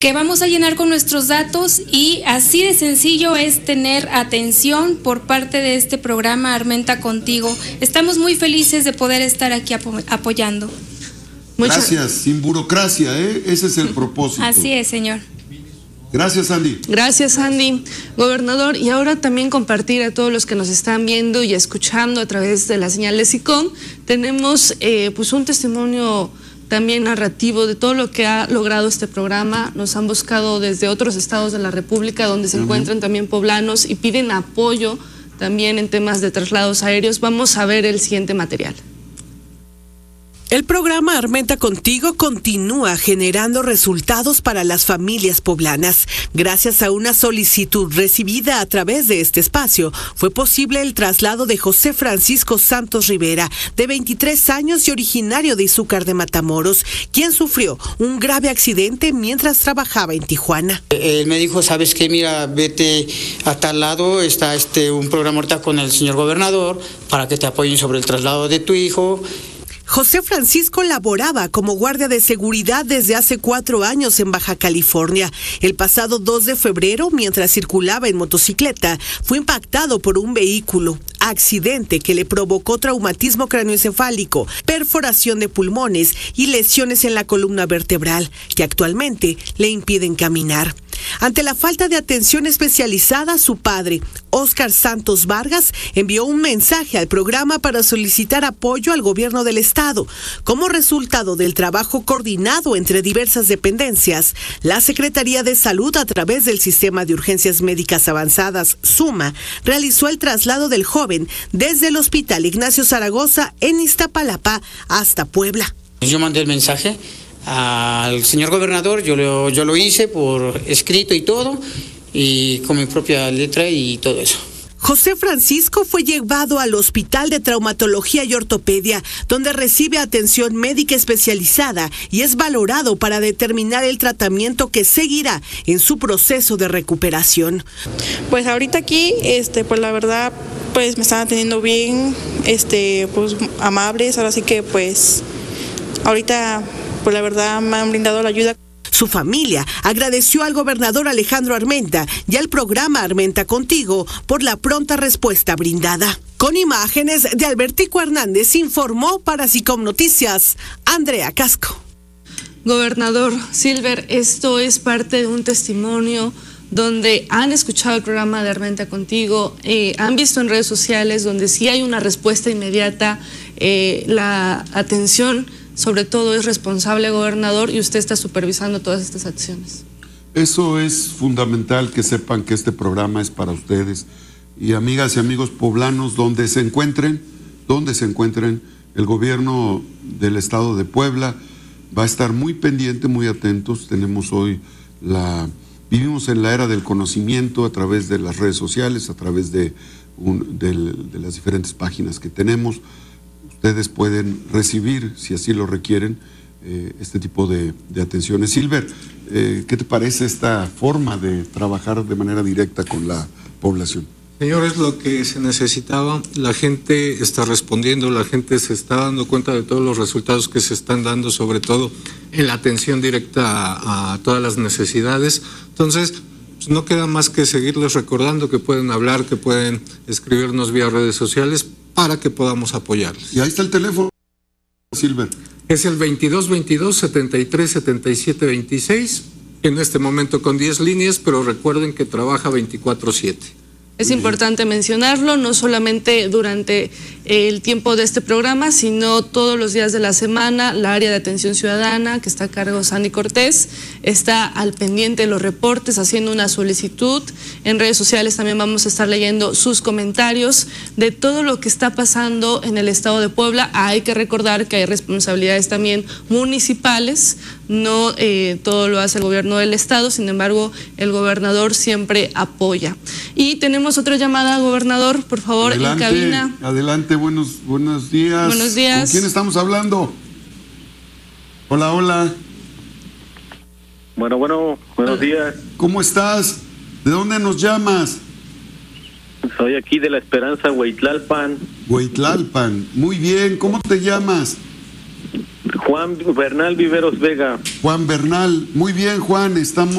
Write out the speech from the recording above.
que vamos a llenar con nuestros datos, y así de sencillo es tener atención por parte de este programa Armenta Contigo. Estamos muy felices de poder estar aquí apoyando. Gracias, sin burocracia, ese es el propósito. Así es, señor. Gracias, Andy. Gracias, Andy. Gobernador, y ahora también compartir a todos los que nos están viendo y escuchando a través de la señal de SICOM, tenemos pues un testimonio también narrativo de todo lo que ha logrado este programa. Nos han buscado desde otros estados de la República donde se encuentran también poblanos y piden apoyo también en temas de traslados aéreos. Vamos a ver el siguiente material. El programa Armenta Contigo continúa generando resultados para las familias poblanas. Gracias a una solicitud recibida a través de este espacio, fue posible el traslado de José Francisco Santos Rivera, de 23 años y originario de Izúcar de Matamoros, quien sufrió un grave accidente mientras trabajaba en Tijuana. Él me dijo, ¿sabes qué? Mira, vete a tal lado, está un programa ahorita con el señor gobernador para que te apoyen sobre el traslado de tu hijo. José Francisco laboraba como guardia de seguridad desde hace 4 años en Baja California. El pasado 2 de febrero, mientras circulaba en motocicleta, fue impactado por un vehículo. Accidente que le provocó traumatismo craneoencefálico, perforación de pulmones y lesiones en la columna vertebral, que actualmente le impiden caminar. Ante la falta de atención especializada, su padre, Óscar Santos Vargas, envió un mensaje al programa para solicitar apoyo al gobierno del estado. Como resultado del trabajo coordinado entre diversas dependencias, la Secretaría de Salud, a través del Sistema de Urgencias Médicas Avanzadas, SUMA, realizó el traslado del joven desde el Hospital Ignacio Zaragoza en Iztapalapa hasta Puebla. Yo mandé el mensaje al señor gobernador, yo lo hice por escrito y todo, y con mi propia letra y todo eso. José Francisco fue llevado al Hospital de Traumatología y Ortopedia, donde recibe atención médica especializada y es valorado para determinar el tratamiento que seguirá en su proceso de recuperación. Pues ahorita aquí, pues la verdad, pues me están atendiendo bien, pues amables, ahora sí que pues ahorita pues la verdad me han brindado la ayuda. Su familia agradeció al gobernador Alejandro Armenta y al programa Armenta Contigo por la pronta respuesta brindada. Con imágenes de Albertico Hernández, informó para SICOM Noticias, Andrea Casco. Gobernador Silver, esto es parte de un testimonio donde han escuchado el programa de Armenta Contigo, han visto en redes sociales donde sí hay una respuesta inmediata, la atención sobre todo es responsable, gobernador, y usted está supervisando todas estas acciones. Eso es fundamental, que sepan que este programa es para ustedes. Y amigas y amigos poblanos, donde se encuentren, el gobierno del estado de Puebla va a estar muy pendiente, muy atentos. Vivimos en la era del conocimiento a través de las redes sociales, a través de las diferentes páginas que tenemos. Ustedes pueden recibir, si así lo requieren, este tipo de atenciones. Silver, ¿qué te parece esta forma de trabajar de manera directa con la población? Señor, es lo que se necesitaba. La gente está respondiendo, la gente se está dando cuenta de todos los resultados que se están dando, sobre todo en la atención directa a todas las necesidades. Entonces, pues no queda más que seguirles recordando que pueden hablar, que pueden escribirnos vía redes sociales para que podamos apoyarles. Y ahí está el teléfono, Silver. Es el 2222-737726, en este momento con 10 líneas, pero recuerden que trabaja 24/7. Es importante mencionarlo, no solamente durante el tiempo de este programa, sino todos los días de la semana. La área de atención ciudadana, que está a cargo de Sandy Cortés, está al pendiente de los reportes, haciendo una solicitud. En redes sociales también vamos a estar leyendo sus comentarios de todo lo que está pasando en el estado de Puebla. Hay que recordar que hay responsabilidades también municipales, no todo lo hace el gobierno del estado, sin embargo, el gobernador siempre apoya. Y tenemos otra llamada, gobernador, por favor, adelante, en cabina. Adelante, buenos días. Buenos días. ¿Con quién estamos hablando? Hola, hola. Bueno, buenos días. ¿Cómo estás? ¿De dónde nos llamas? Soy aquí de La Esperanza, Hueytlalpan. Hueytlalpan, muy bien. ¿Cómo te llamas? Juan Bernal Viveros Vega. Juan Bernal, muy bien, Juan, estamos